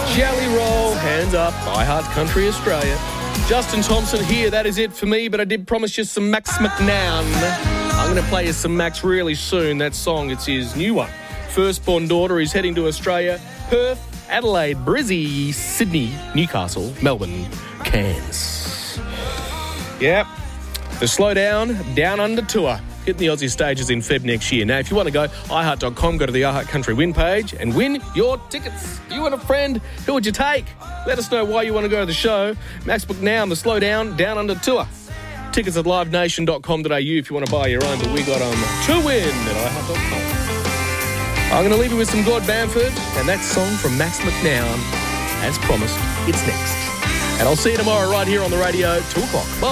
Jelly Roll, Hands Up, I Heart Country Australia. Justin Thompson here, that is it for me, but I did promise you some Max McNown. I'm going to play you some Max really soon. That song, it's his new one. Firstborn daughter is heading to Australia. Perth, Adelaide, Brizzy, Sydney, Newcastle, Melbourne, Cairns. Yep, the Slow Down, Down Under tour. Hitting the Aussie stages in Feb next year. Now, if you want to go, iHeart.com, go to the iHeart Country win page and win your tickets. You and a friend, who would you take? Let us know why you want to go to the show. Max McNown, the Slow Down, Down Under tour. Tickets at livenation.com.au if you want to buy your own, but we got to win at iHeart.com. I'm going to leave you with some Gord Bamford and that song from Max McNown. As promised, it's next. And I'll see you tomorrow right here on the radio, 2 o'clock. Bye.